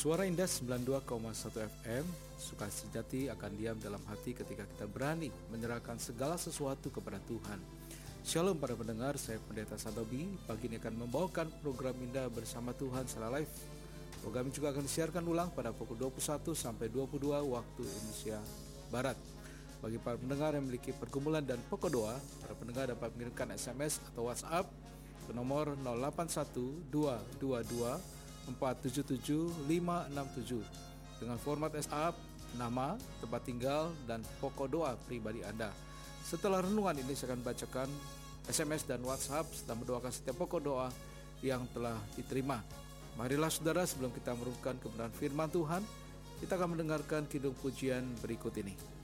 Suara Indah 92,1 FM, suka sejati akan diam dalam hati ketika kita berani menyerahkan segala sesuatu kepada Tuhan. Shalom para pendengar, saya Pendeta Santobi. Pagi ini akan membawakan program Indah bersama Tuhan secara live. Program ini juga akan disiarkan ulang pada pukul 21 sampai 22 waktu Indonesia Barat. Bagi para pendengar yang memiliki pergumulan dan pokok doa, para pendengar dapat mengirimkan SMS atau WhatsApp ke nomor 081222477567 dengan format WhatsApp, nama, tempat tinggal, dan pokok doa pribadi Anda. Setelah renungan ini saya akan bacakan SMS dan WhatsApp serta mendoakan setiap pokok doa yang telah diterima. Marilah saudara, sebelum kita merenungkan kebenaran firman Tuhan, kita akan mendengarkan kidung pujian berikut ini.